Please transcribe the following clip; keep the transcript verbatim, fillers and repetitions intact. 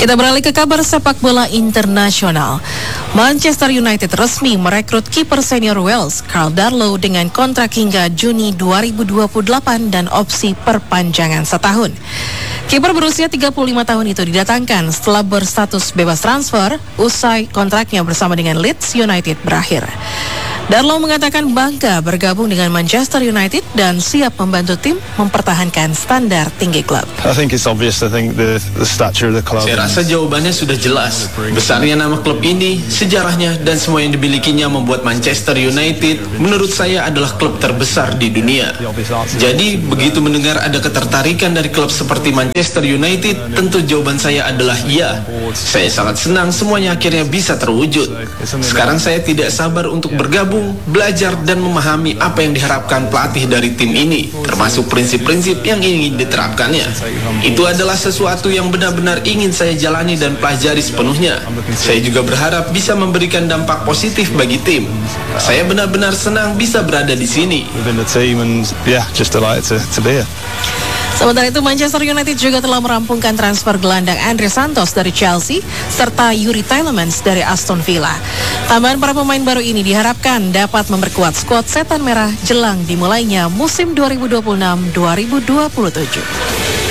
Kita beralih ke kabar sepak bola internasional. Manchester United resmi merekrut kiper senior Wales, Karl Darlow, dengan kontrak hingga Juni dua ribu dua puluh delapan dan opsi perpanjangan setahun. Kiper berusia tiga puluh lima tahun itu didatangkan setelah berstatus bebas transfer usai kontraknya bersama dengan Leeds United berakhir. Darlow mengatakan bangga bergabung dengan Manchester United dan siap membantu tim mempertahankan standar tinggi klub. I think it's obvious. I think the the stature of the club. Saya rasa jawabannya sudah jelas. Besarnya nama klub ini, sejarahnya dan semua yang dimilikinya membuat Manchester United menurut saya adalah klub terbesar di dunia. Jadi begitu mendengar ada ketertarikan dari klub seperti Manchester United, tentu jawaban saya adalah iya. Saya sangat senang semuanya akhirnya bisa terwujud. Sekarang saya tidak sabar untuk bergabung, belajar dan memahami apa yang diharapkan pelatih dari tim ini, termasuk prinsip-prinsip yang ingin diterapkannya. Itu adalah sesuatu yang benar-benar ingin saya jalani dan pelajari sepenuhnya. Saya juga berharap bisa memberikan dampak positif bagi tim. Saya benar-benar senang bisa berada di sini. Sementara itu, Manchester United juga telah merampungkan transfer gelandang Andre Santos dari Chelsea serta Yuri Tielemans dari Aston Villa. Tambahan para pemain baru ini diharapkan dapat memperkuat skuad Setan Merah jelang dimulainya musim dua ribu dua puluh enam dua ribu dua puluh tujuh.